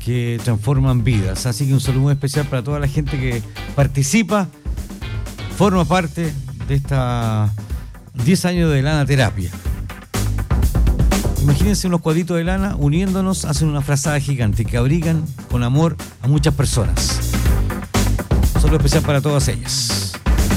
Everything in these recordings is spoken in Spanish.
que transforman vidas. Así que un saludo muy especial para toda la gente que participa, forma parte de esta 10 años de lana terapia. Imagínense unos cuadritos de lana uniéndonos, hacen una frazada gigante que abrigan con amor a muchas personas. Un saludo especial para todas ellas.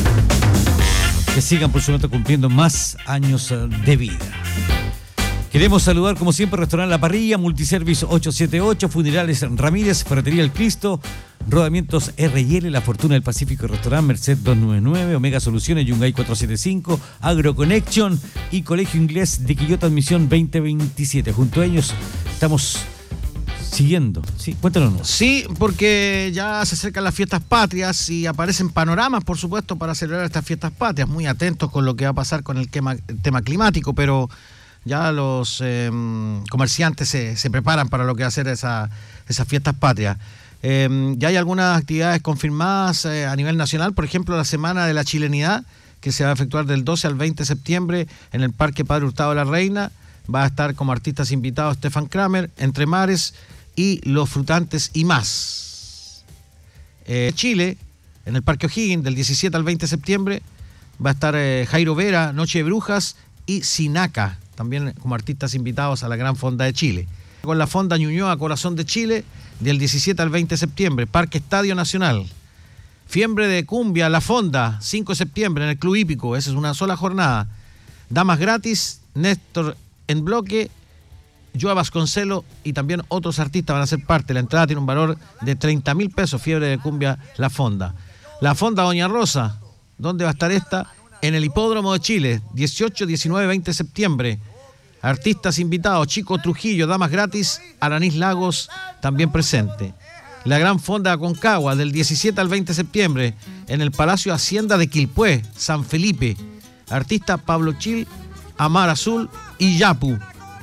Que sigan, por supuesto, cumpliendo más años de vida. Queremos saludar, como siempre, Restaurante La Parrilla, Multiservice 878, Funerales Ramírez, Ferretería El Cristo, Rodamientos R&L, La Fortuna del Pacífico, Restaurante Merced 299, Omega Soluciones, Yungay 475, AgroConnection y Colegio Inglés de Quillota Admisión 2027. Junto a ellos estamos siguiendo. Sí, cuéntanos. Sí, porque ya se acercan las fiestas patrias y aparecen panoramas, por supuesto, para celebrar estas fiestas patrias. Muy atentos con lo que va a pasar con el tema climático, pero ya los comerciantes se preparan para lo que va a ser esas fiestas patrias. Ya hay algunas actividades confirmadas a nivel nacional, por ejemplo, la Semana de la Chilenidad, que se va a efectuar del 12 al 20 de septiembre en el Parque Padre Hurtado de la Reina. Va a estar como artistas invitados Stefan Kramer, Entre Mares y Los Frutantes y más. Chile, en el Parque O'Higgins, del 17 al 20 de septiembre, va a estar Jairo Vera, Noche de Brujas y Sinaca, también como artistas invitados a la Gran Fonda de Chile. Con la Fonda Ñuñoa Corazón de Chile, del 17 al 20 de septiembre, Parque Estadio Nacional. Fiembre de Cumbia, La Fonda, 5 de septiembre, en el Club Hípico, esa es una sola jornada. Damas gratis, Néstor en bloque, Joa Vasconcelo y también otros artistas van a ser parte. La entrada tiene un valor de 30.000 pesos, Fiebre de Cumbia, La Fonda. La Fonda Doña Rosa, ¿dónde va a estar esta? En el Hipódromo de Chile, 18, 19, 20 de septiembre. Artistas invitados, Chico Trujillo, Damas gratis, Alanís Lagos, también presente. La Gran Fonda Aconcagua, del 17 al 20 de septiembre, en el Palacio Hacienda de Quilpué, San Felipe. Artista Pablo Chil, Amar Azul y Yapu.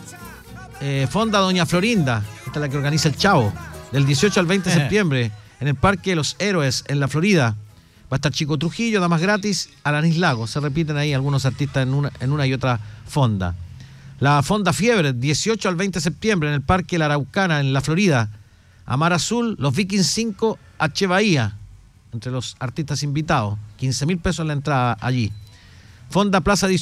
Fonda Doña Florinda, esta es la que organiza el Chavo, del 18 al 20 de septiembre, en el Parque de los Héroes, en la Florida. Va a estar Chico Trujillo, Damas gratis, Alanís Lagos. Se repiten ahí algunos artistas en una y otra fonda. La Fonda Fiebre, 18 al 20 de septiembre, en el Parque La Araucana, en la Florida. Amar Azul, Los Vikings 5, H. Bahía, entre los artistas invitados. 15.000 pesos la entrada allí. Fonda Plaza